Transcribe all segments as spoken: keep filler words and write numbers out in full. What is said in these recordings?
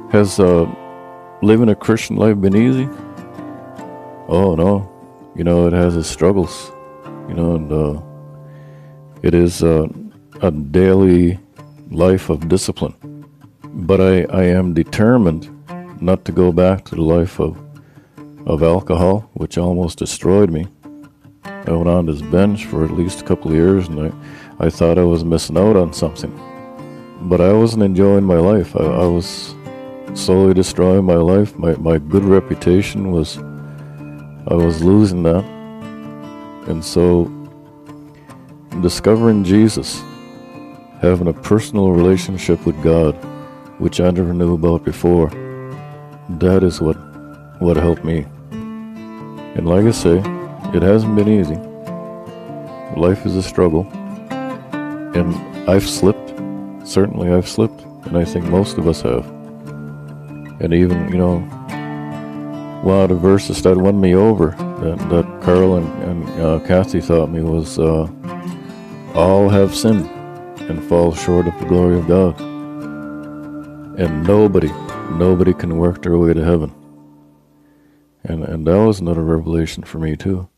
Has uh, living a Christian life been easy? Oh no, you know it has its struggles. You know, and uh, it is uh, a daily life of discipline. But I, I am determined not to go back to the life of of alcohol, which almost destroyed me. I went on this binge for at least a couple of years, and I, I thought I was missing out on something. But I wasn't enjoying my life. I, I was slowly destroying my life. My, my good reputation was, I was losing that. And so, discovering Jesus, having a personal relationship with God, which I never knew about before, that is what, what helped me. And like I say, it hasn't been easy. Life is a struggle. And I've slipped. Certainly I've slipped. And I think most of us have. And even, you know, one of the verses that won me over, that, that Carl and, and uh, Kathy taught me was, uh, all have sinned and fall short of the glory of God. And nobody, nobody can work their way to heaven. And, and that was another revelation for me too.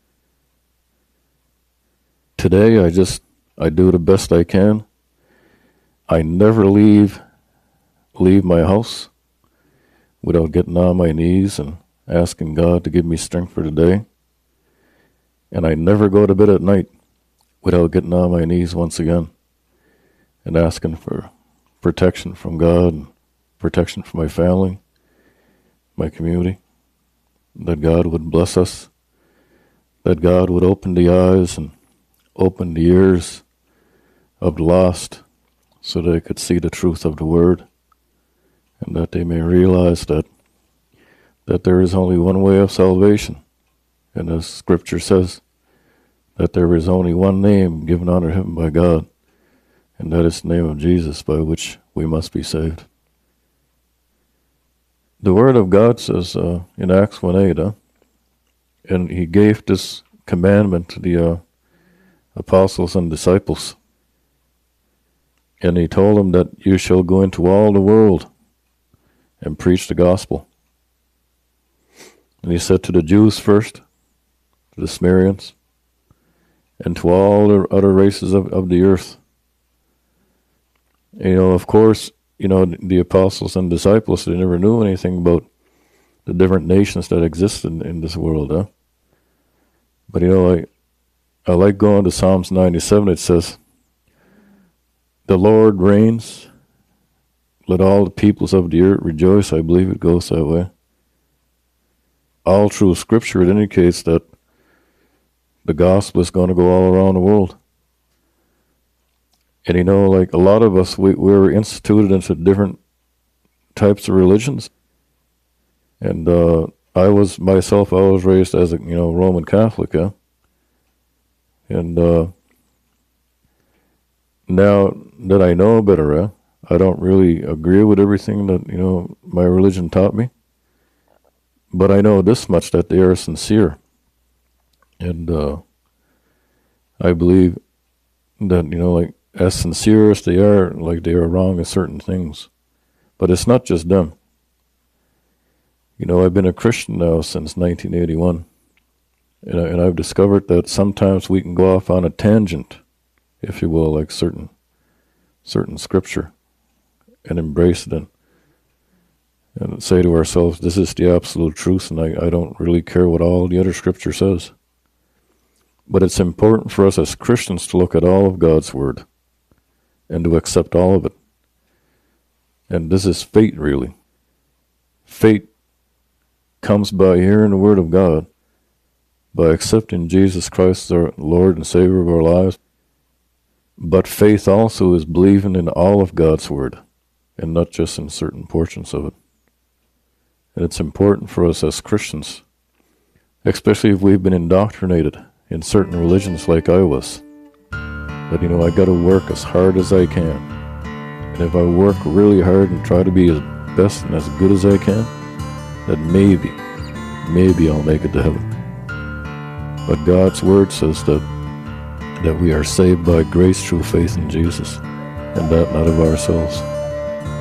Today I just, I do the best I can. I never leave, leave my house without getting on my knees and asking God to give me strength for the day. And I never go to bed at night without getting on my knees once again and asking for protection from God and protection from my family, my community, that God would bless us, that God would open the eyes and open the ears of the lost so they could see the truth of the Word, and that they may realize that that there is only one way of salvation. And as Scripture says, that there is only one name given under heaven by God, and that is the name of Jesus, by which we must be saved. The Word of God says uh, in Acts one eight, uh, and he gave this commandment to the uh, apostles and disciples. And he told them that you shall go into all the world and preach the gospel. And he said to the Jews first, to the Samaritans, and to all the other races of, of the earth. You know, of course, you know, the apostles and disciples, they never knew anything about the different nations that exist in, in this world, huh? But, you know, I, I like going to Psalms ninety-seven. It says, the Lord reigns. Let all the peoples of the earth rejoice. I believe it goes that way. All through Scripture, it indicates that the gospel is going to go all around the world. And you know, like a lot of us, we, we were instituted into different types of religions. And uh, I was, myself, I was raised as a, you know, Roman Catholic, yeah? And uh, now that I know better, uh, I don't really agree with everything that, you know, my religion taught me. But I know this much, that they are sincere. And uh, I believe that, you know, like, as sincere as they are, like they are wrong in certain things. But it's not just them. You know, I've been a Christian now since nineteen eighty-one. And, I, and I've discovered that sometimes we can go off on a tangent, if you will, like certain certain scripture, and embrace it and, and say to ourselves, this is the absolute truth, and I, I don't really care what all the other scripture says. But it's important for us as Christians to look at all of God's Word and to accept all of it. And this is faith, really. Faith comes by hearing the Word of God, by accepting Jesus Christ as our Lord and Savior of our lives. But faith also is believing in all of God's Word, and not just in certain portions of it. And it's important for us as Christians, especially if we've been indoctrinated in certain religions like I was, that, you know, I got to work as hard as I can. And if I work really hard and try to be as best and as good as I can, that maybe, maybe I'll make it to heaven. But God's Word says that that we are saved by grace through faith in Jesus, and that not of ourselves.